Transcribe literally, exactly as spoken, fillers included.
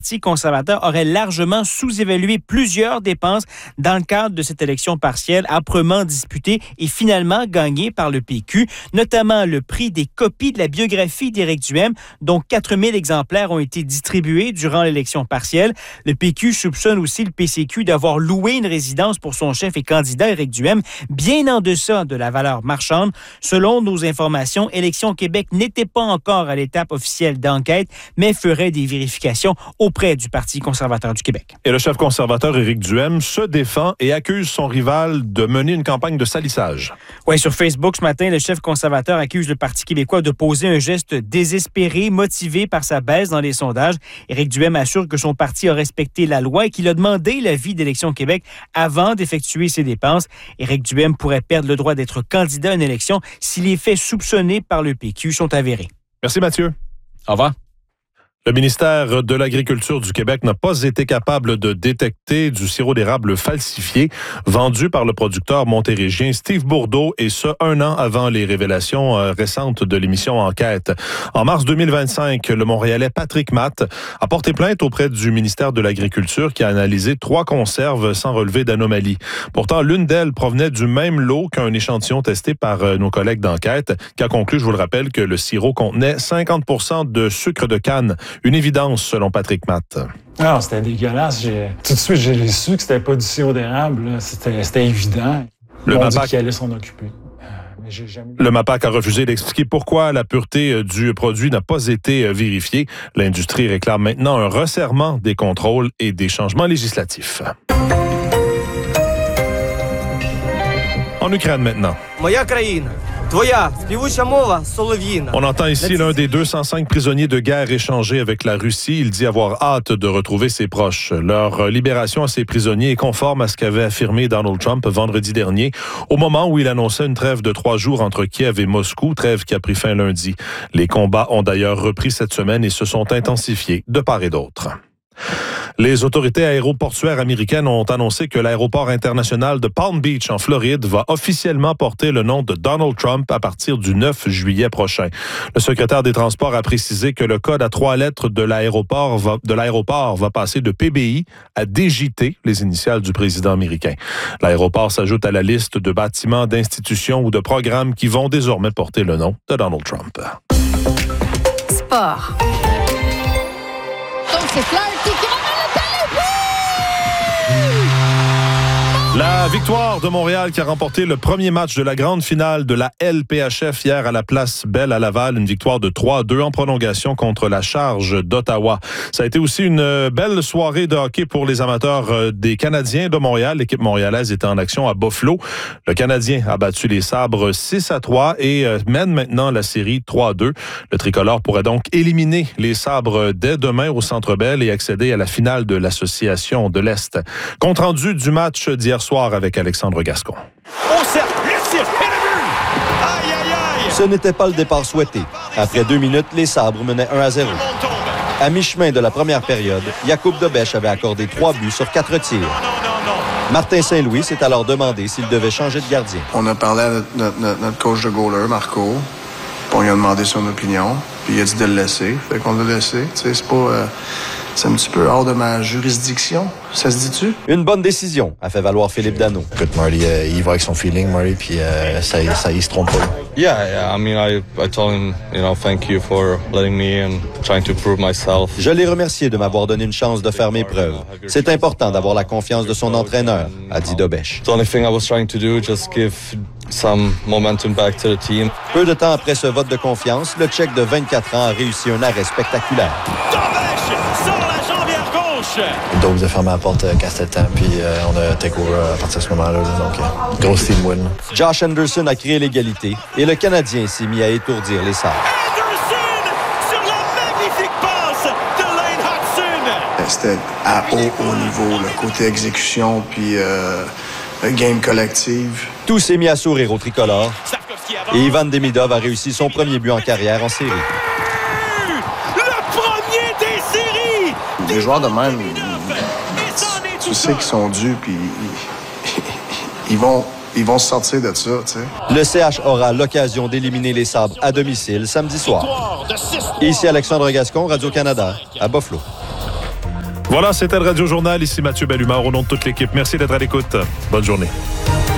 Le Parti conservateur aurait largement sous-évalué plusieurs dépenses dans le cadre de cette élection partielle âprement disputée et finalement gagnée par le P Q, notamment le prix des copies de la biographie d'Éric Duhem, dont quatre mille exemplaires ont été distribués durant l'élection partielle. Le P Q soupçonne aussi le P C Q d'avoir loué une résidence pour son chef et candidat Éric Duhem, bien en deçà de la valeur marchande. Selon nos informations, Élections Québec n'était pas encore à l'étape officielle d'enquête, mais ferait des vérifications auprès du Parti conservateur du Québec. Et le chef conservateur Éric Duhem se défend et accuse son rival de mener une campagne de salissage. Oui, sur Facebook ce matin, le chef conservateur accuse le Parti québécois de poser un geste désespéré, motivé par sa baisse dans les sondages. Éric Duhem assure que son parti a respecté la loi et qu'il a demandé l'avis d'Élections Québec avant d'effectuer ses dépenses. Éric Duhem pourrait perdre le droit d'être candidat à une élection si les faits soupçonnés par le P Q sont avérés. Merci Mathieu. Au revoir. Le ministère de l'Agriculture du Québec n'a pas été capable de détecter du sirop d'érable falsifié vendu par le producteur montérégien Steve Bourdeau, et ce, un an avant les révélations euh, récentes de l'émission Enquête. En mars deux mille vingt-cinq, le Montréalais Patrick Matt a porté plainte auprès du ministère de l'Agriculture qui a analysé trois conserves sans relever d'anomalie. Pourtant, l'une d'elles provenait du même lot qu'un échantillon testé par euh, nos collègues d'Enquête, qui a conclu, je vous le rappelle, que le sirop contenait cinquante pour cent de sucre de canne. Une évidence, selon Patrick Matt. Non, c'était dégueulasse. J'ai... Tout de suite, j'ai su que c'était pas du sirop d'érable. Là. C'était, c'était évident. Le Ils ont MAPAC... dit qu'ils allaient s'en occuper. Mais j'ai jamais... Le MAPAC a refusé d'expliquer pourquoi la pureté du produit n'a pas été vérifiée. L'industrie réclame maintenant un resserrement des contrôles et des changements législatifs. En Ukraine maintenant. Moya країна. Твоя співуча мова солов'їна. On entend ici l'un des deux cent cinq prisonniers de guerre échangés avec la Russie. Il dit avoir hâte de retrouver ses proches. Leur libération à ces prisonniers est conforme à ce qu'avait affirmé Donald Trump vendredi dernier, au moment où il annonçait une trêve de trois jours entre Kiev et Moscou, trêve qui a pris fin lundi. Les combats ont d'ailleurs repris cette semaine et se sont intensifiés de part et d'autre. Les autorités aéroportuaires américaines ont annoncé que l'aéroport international de Palm Beach, en Floride, va officiellement porter le nom de Donald Trump à partir du neuf juillet prochain. Le secrétaire des Transports a précisé que le code à trois lettres de l'aéroport va, de l'aéroport va passer de P B I à D J T, les initiales du président américain. L'aéroport s'ajoute à la liste de bâtiments, d'institutions ou de programmes qui vont désormais porter le nom de Donald Trump. Sport. Donc c'est Flaherty qui ramène le La victoire de Montréal qui a remporté le premier match de la grande finale de la L P H F hier à la Place Belle à Laval. Une victoire de trois à deux en prolongation contre la Charge d'Ottawa. Ça a été aussi une belle soirée de hockey pour les amateurs des Canadiens de Montréal. L'équipe montréalaise était en action à Buffalo. Le Canadien a battu les Sabres six à trois et mène maintenant la série trois à deux. Le tricolore pourrait donc éliminer les Sabres dès demain au Centre Bell et accéder à la finale de l'Association de l'Est. Compte rendu du match d'hier soir avec Alexandre Gascon. Au cercle, le tir, et le but! Aïe, aïe, aïe! Ce n'était pas le départ souhaité. Après deux minutes, les Sabres menaient un à zéro. À mi-chemin de la première période, Jakub Dobeš avait accordé trois buts sur quatre tirs. Non, non, non. Martin Saint-Louis s'est alors demandé s'il devait changer de gardien. On a parlé à notre, notre, notre coach de goaler, Marco, puis on lui a demandé son opinion, puis il a dit de le laisser. Fait qu'on l'a laissé. Tu sais, c'est pas... Euh, c'est un petit peu hors de ma juridiction. Ça se dit-tu? Une bonne décision, a fait valoir Philippe Danault. Écoute, Marty, euh, il va avec son feeling, Marty, puis euh, ça, ça, il se trompe pas. Yeah, yeah, I mean, I, I told him, you know, thank you for letting me and trying to prove myself. Je l'ai remercié de m'avoir donné une chance de faire mes preuves. C'est important d'avoir la confiance de son entraîneur, a dit Dobeš. The only thing I was trying to do, just give some momentum back to the team. Peu de temps après ce vote de confiance, le Tchèque de vingt-quatre ans a réussi un arrêt spectaculaire. Le dos vous a fermé la porte euh, quand c'était le temps, puis euh, on a take over à partir de ce moment-là. Donc, euh, grosse team win. Josh Anderson a créé l'égalité et le Canadien s'est mis à étourdir les Sabres. Anderson sur la magnifique passe de Lane Hudson. C'était à haut, haut niveau, le côté exécution, puis euh, game collective. Tout s'est mis à sourire au tricolore et Ivan Demidov a réussi son premier but en carrière en série. Les joueurs de même, tu sais qu'ils sont dus, puis ils vont, ils vont se sortir de ça, tu sais. Le C H aura l'occasion d'éliminer les Sabres à domicile samedi soir. Ici Alexandre Gascon, Radio-Canada, à Buffalo. Voilà, c'était le Radio Journal. Ici Mathieu Bellumeur au nom de toute l'équipe. Merci d'être à l'écoute. Bonne journée.